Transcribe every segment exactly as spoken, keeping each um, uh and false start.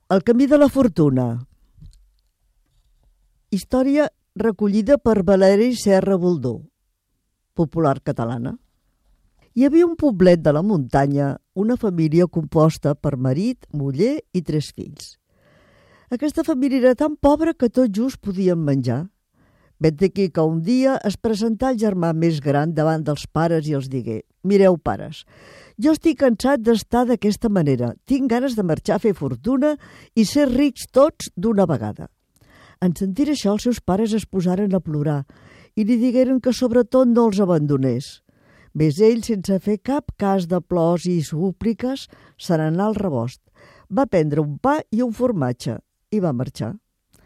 El camí de la fortuna. Història recollida per Valeri Serra Boldó, popular catalana. Hi havia un poblet de la muntanya, una família composta per marit, muller i tres fills. Aquesta família era tan pobra que tot just podien menjar. Vet d'aquí que un dia es presentà el germà més gran davant dels pares i els digué: «Mireu, pares, jo estic cansat d'estar d'aquesta manera. Tinc ganes de marxar a fer fortuna i ser rics tots d'una vegada». En sentir això, els seus pares es posaren a plorar i li digueren que sobretot no els abandonés. Ves ell, sense fer cap cas de plors i súpliques, se n'anà al rebost. Va prendre un pa i un formatge i va marxar.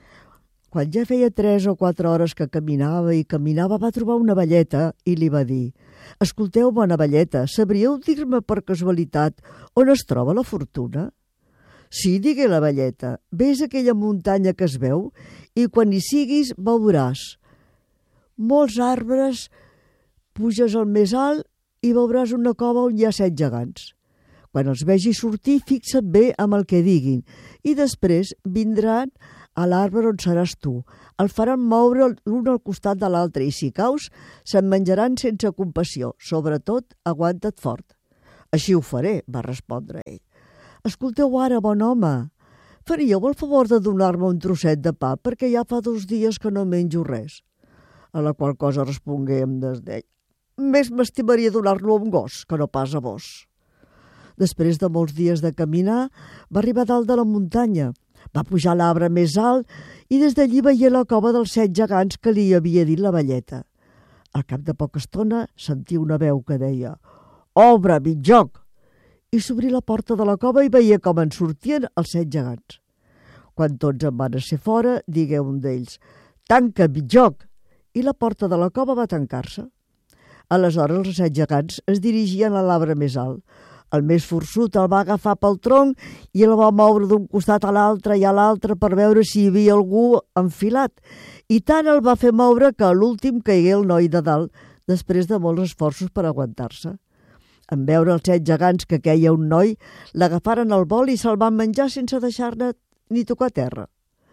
Quan ja feia tres o quatre hores que caminava i caminava, va trobar una velleta i li va dir: «Escolteu, bona velleta, sabríeu dir-me per casualitat on es troba la fortuna?» «Sí», digué la velleta, «ves a aquella muntanya que es veu i quan hi siguis veuràs molts arbres, puges al més alt i veuràs una cova on hi ha set gegants. Quan els vegis sortir, fixa't bé amb el que diguin i després vindran a l'arbre on seràs tu. El faran moure l'un al costat de l'altre i si caus, se'n menjaran sense compassió. Sobretot, aguanta't fort». «Així ho faré», va respondre ell. «Escolteu ara, bon home, faríeu el favor de donar-me un trosset de pa perquè ja fa dos dies que no menjo res?» A la qual cosa respongué amb desdeny: «Més m'estimaria donar-lo a un gos que no pas a vos». Després de molts dies de caminar, va arribar a dalt de la muntanya. Va pujar a l'arbre més alt i des d'allí veia la cova dels set gegants que li havia dit la velleta. Al cap de poca estona sentia una veu que deia: «Obre, bitjoc!» I s'obrí la porta de la cova i veia com en sortien els set gegants. Quan tots en van ser fora, digué un d'ells: «Tanca, bitjoc!» I la porta de la cova va tancar-se. Aleshores els set gegants es dirigien a l'arbre més alt. El més forçut el va agafar pel tronc i el va moure d'un costat a l'altre i a l'altre per veure si hi havia algú enfilat. I tant el va fer moure que a l'últim caigué el noi de dalt, després de molts esforços per aguantar-se. En veure els set gegants que queia un noi, l'agafaren al vol i se'l van menjar sense deixar-ne ni tocar terra.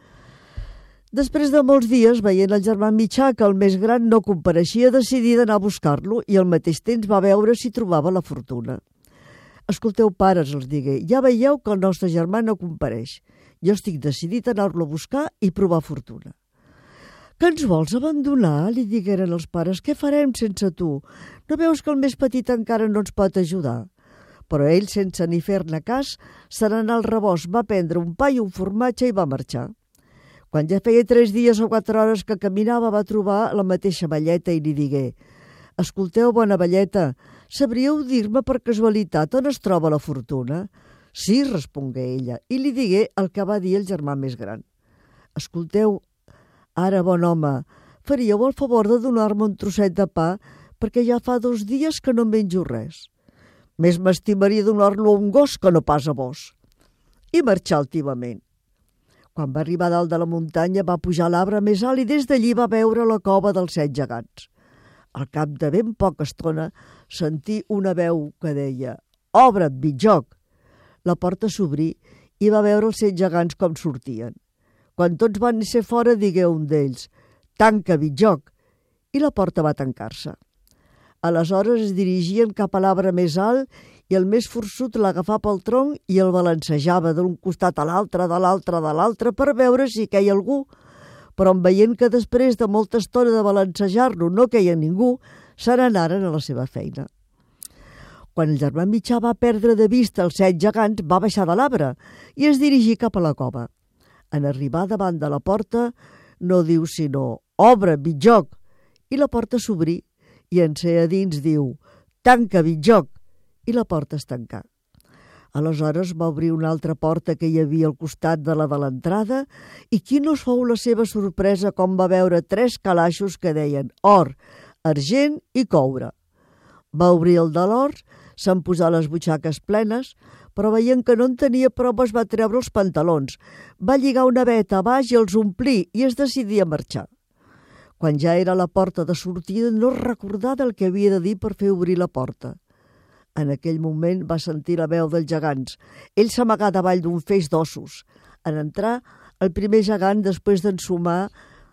Després de molts dies, veient el germà mitjà que el més gran no compareixia, decidí d'anar a buscar-lo i al mateix temps va veure si trobava la fortuna. «Escolteu, pares», els digué, «ja veieu que el nostre germà no compareix. Jo estic decidit a anar-lo a buscar i provar fortuna». «Que ens vols abandonar?», li digueren els pares. «Què farem sense tu? No veus que el més petit encara no ens pot ajudar?» Però ell, sense ni fer-ne cas, se n'anà al rebost, va prendre un pa i un formatge i va marxar. Quan ja feia tres dies o quatre hores que caminava, va trobar la mateixa velleta i li digué: «Escolteu, bona velleta, sabríeu dir-me per casualitat on es troba la fortuna?» «Sí», respongué ella, i li digué el que va dir el germà més gran. «Escolteu, ara, bon home, faríeu el favor de donar-me un trosset de pa perquè ja fa dos dies que no menjo res». «Més m'estimaria donar-lo a un gos que no pas a vos». I marxà altivament. Quan va arribar a dalt de la muntanya, va pujar a l'arbre més alt i des d'allí va veure la cova dels set gegants. Al cap de ben poca estona sentí una veu que deia: «Obre't, bitjoc!» La porta s'obrí i va veure els set gegants com sortien. Quan tots van ser fora, digué un d'ells: «Tanca, bitjoc!» I la porta va tancar-se. Aleshores es dirigien cap a l'arbre més alt i el més forçut l'agafà pel tronc i el balancejava d'un costat a l'altre, de l'altre, de l'altre, per veure si queia algú. Però en veient que després de molta estona de balancejar-lo no queia ningú, se n'anaren a la seva feina. Quan el germà mitjà va perdre de vista els set gegants, va baixar de l'arbre i es dirigí cap a la cova. En arribar davant de la porta, no diu sinó: «Obre, bitjoc!» I la porta s'obrí i en ser a dins diu: «Tanca, bitjoc!» I la porta es tancà. Aleshores va obrir una altra porta que hi havia al costat de la de l'entrada i quina us fou la seva sorpresa com va veure tres calaixos que deien or, argent i coure. Va obrir el de l'or, se'n posà les butxaques plenes, però veient que no en tenia prou es va treure els pantalons, va lligar una veta a baix i els omplí i es decidí a marxar. Quan ja era a la porta de sortida no recordava el que havia de dir per fer obrir la porta. En aquell moment va sentir la veu dels gegants. Ell s'amagà davall d'un feix d'ossos. En entrar, el primer gegant, després d'ensumar,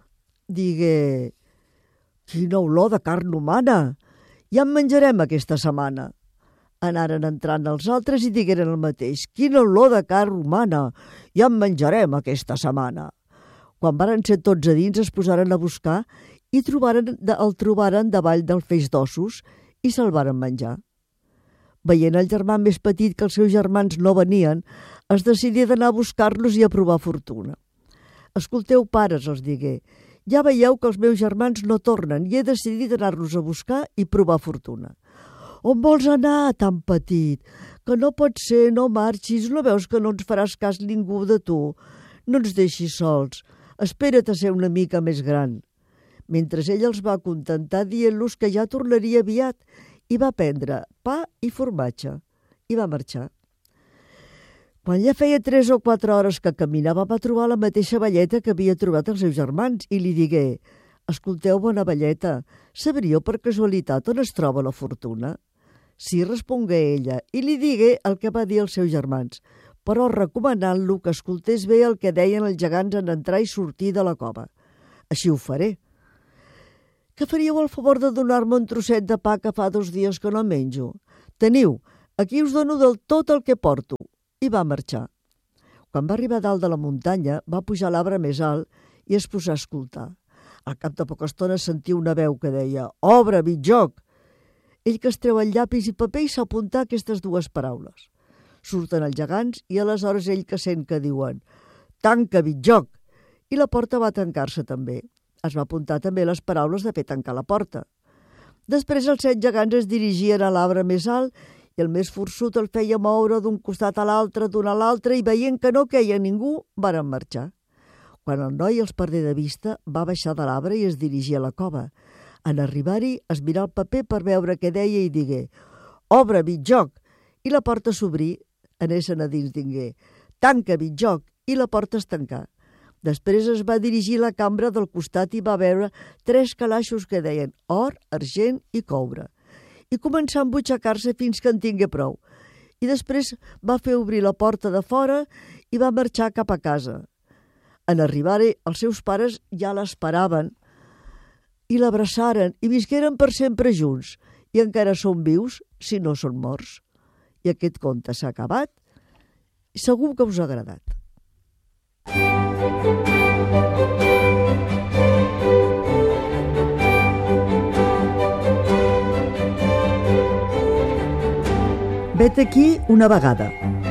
digué: «Quina olor de carn humana! Ja en menjarem aquesta setmana». Anaren entrant els altres i digueren el mateix: «Quina olor de carn humana! Ja en menjarem aquesta setmana». Quan varen ser tots a dins, es posaren a buscar i trobaren, el trobaren davall del feix d'ossos i se'l varen menjar. Veient el germà més petit que els seus germans no venien, es decidí d'anar a buscar-los i a provar fortuna. «Escolteu, pares», els digué, «ja veieu que els meus germans no tornen i he decidit anar-los a buscar i provar fortuna». «On vols anar, tan petit? Que no pot ser, no marxis, no veus que no ens faràs cas ningú de tu? No ens deixis sols, espera't a ser una mica més gran». Mentre ell els va contentar dient-los que ja tornaria aviat, i va prendre pa i formatge i va marxar. Quan ja feia tres o quatre hores que caminava, va trobar la mateixa velleta que havia trobat els seus germans i li digué: «Escolteu, bona velleta, sabríeu per casualitat on es troba la fortuna?» «Sí», respongué ella, i li digué el que va dir als seus germans, però recomanant-lo que escoltés bé el que deien els gegants en entrar i sortir de la cova. «Així ho faré». «Que faríeu el favor de donar-me un trosset de pa que fa dos dies que no menjo? Teniu, aquí us dono del tot el que porto». I va marxar. Quan va arribar a dalt de la muntanya, va pujar a l'arbre més alt i es posà a escoltar. Al cap de poca estona sentia una veu que deia: «Obre, bitjoc!» Ell que es treu el llapis i paper i s'apunta aquestes dues paraules. Surten els gegants i aleshores ell que sent que diuen: «Tanca, bitjoc!» I la porta va tancar-se també. Es va apuntar també les paraules de fer tancar la porta. Després els set gegants es dirigien a l'arbre més alt i el més forçut el feia moure d'un costat a l'altre, d'un a l'altre, i veient que no queia ningú, varen marxar. Quan el noi els perdé de vista, va baixar de l'arbre i es dirigia a la cova. En arribar-hi, es mirà el paper per veure què deia i digué: «Obre, bitjoc!» I la porta s'obrí. En essent a dins dingué: «Tanca, bitjoc!» I la porta es tancà. Després es va dirigir a la cambra del costat i va veure tres calaixos que deien or, argent i coure. I començà a embutxacar-se fins que en tingué prou. I després va fer obrir la porta de fora i va marxar cap a casa. En arribar-hi, els seus pares ja l'esperaven i l'abraçaren i visqueren per sempre junts, i encara són vius si no són morts. I aquest conte s'ha acabat i segur que us ha agradat. Vet aquí una vegada.